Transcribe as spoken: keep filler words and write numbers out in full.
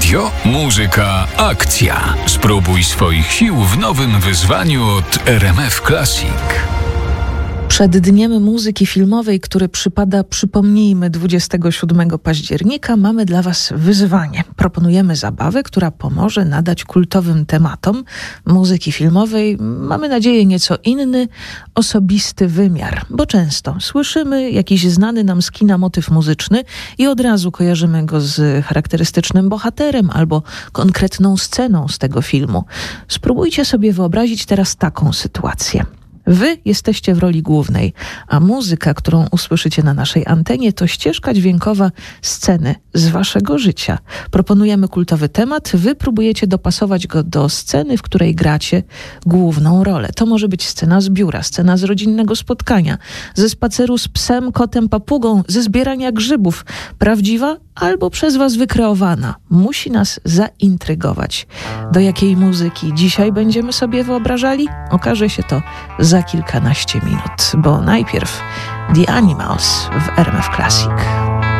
Radio, muzyka, akcja. Spróbuj swoich sił w nowym wyzwaniu od R M F Classic. Przed Dniem Muzyki Filmowej, który przypada, przypomnijmy, dwudziestego siódmego października, mamy dla Was wyzwanie. Proponujemy zabawę, która pomoże nadać kultowym tematom muzyki filmowej, mamy nadzieję, nieco inny, osobisty wymiar. Bo często słyszymy jakiś znany nam z kina motyw muzyczny i od razu kojarzymy go z charakterystycznym bohaterem albo konkretną sceną z tego filmu. Spróbujcie sobie wyobrazić teraz taką sytuację. Wy jesteście w roli głównej, a muzyka, którą usłyszycie na naszej antenie, to ścieżka dźwiękowa sceny z waszego życia. Proponujemy kultowy temat, wy próbujecie dopasować go do sceny, w której gracie główną rolę. To może być scena z biura, scena z rodzinnego spotkania, ze spaceru z psem, kotem, papugą, ze zbierania grzybów. Prawdziwa albo przez was wykreowana. Musi nas zaintrygować. Do jakiej muzyki dzisiaj będziemy sobie wyobrażali? Okaże się to za kilkanaście minut, bo najpierw The Animals w R M F Classic.